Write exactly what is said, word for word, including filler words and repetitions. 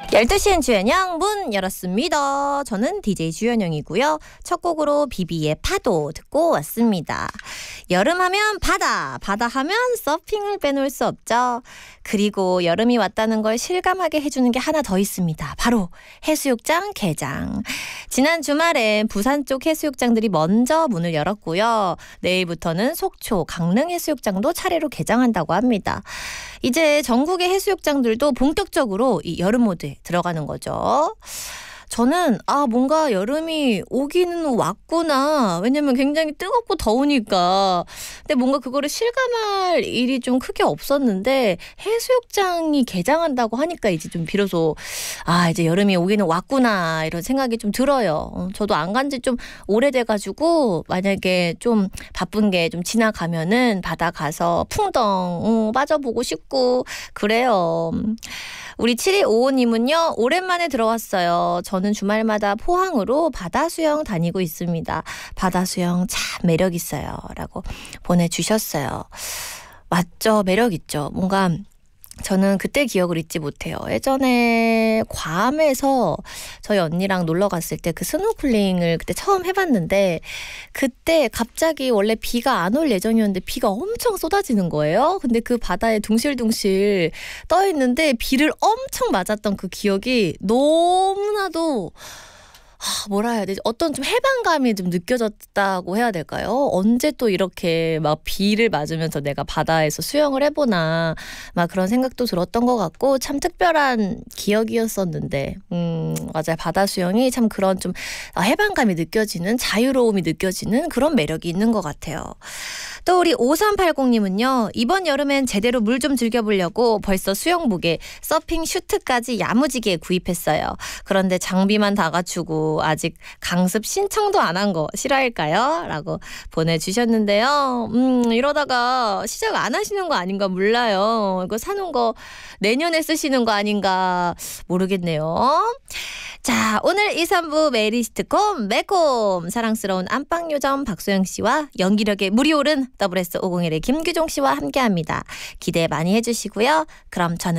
열두 시엔 주현영 문 열었습니다. 저는 디제이 주현영이고요. 첫 곡으로 비비의 파도 듣고 왔습니다. 여름하면 바다, 바다하면 서핑을 빼놓을 수 없죠. 그리고 여름이 왔다는 걸 실감하게 해주는 게 하나 더 있습니다. 바로 해수욕장 개장. 지난 주말에 부산 쪽 해수욕장들이 먼저 문을 열었고요. 내일부터는 속초, 강릉 해수욕장도 차례로 개장한다고 합니다. 이제 전국의 해수욕장들도 본격적으로 이 여름 모드에 들어가는 거죠. 저는 아 뭔가 여름이 오기는 왔구나. 왜냐면 굉장히 뜨겁고 더우니까. 근데 뭔가 그거를 실감할 일이 좀 크게 없었는데 해수욕장이 개장한다고 하니까 이제 좀 비로소 아 이제 여름이 오기는 왔구나 이런 생각이 좀 들어요. 어, 저도 안 간 지 좀 오래돼가지고 만약에 좀 바쁜 게 좀 지나가면은 바다 가서 풍덩 어, 빠져보고 싶고 그래요. 우리 칠이오오님은요. 오랜만에 들어왔어요. 저는 주말마다 포항으로 바다 수영 다니고 있습니다. 바다 수영 참 매력 있어요. 라고 보내주셨어요. 맞죠. 매력 있죠. 뭔가 저는 그때 기억을 잊지 못해요. 예전에 괌에서 저희 언니랑 놀러 갔을 때 그 스노클링을 그때 처음 해봤는데 그때 갑자기 원래 비가 안 올 예정이었는데 비가 엄청 쏟아지는 거예요. 근데 그 바다에 둥실둥실 떠 있는데 비를 엄청 맞았던 그 기억이 너무나도 아, 뭐라 해야 되지? 어떤 좀 해방감이 좀 느껴졌다고 해야 될까요? 언제 또 이렇게 막 비를 맞으면서 내가 바다에서 수영을 해보나 막 그런 생각도 들었던 것 같고 참 특별한 기억이었었는데 음 맞아요. 바다 수영이 참 그런 좀 해방감이 느껴지는 자유로움이 느껴지는 그런 매력이 있는 것 같아요. 또 우리 오삼팔공님은요. 이번 여름엔 제대로 물 좀 즐겨보려고 벌써 수영복에 서핑 슈트까지 야무지게 구입했어요. 그런데 장비만 다 갖추고 아직 강습 신청도 안 한 거 실화일까요? 라고 보내주셨는데요. 음 이러다가 시작 안 하시는 거 아닌가 몰라요. 이거 사는 거 내년에 쓰시는 거 아닌가 모르겠네요. 자, 오늘 이, 삼 부 메리 시트콤 매콤 사랑스러운 안방요정 박소영 씨와 연기력에 물이 오른 더블에스 오공일의 김규종 씨와 함께합니다. 기대 많이 해주시고요. 그럼 저는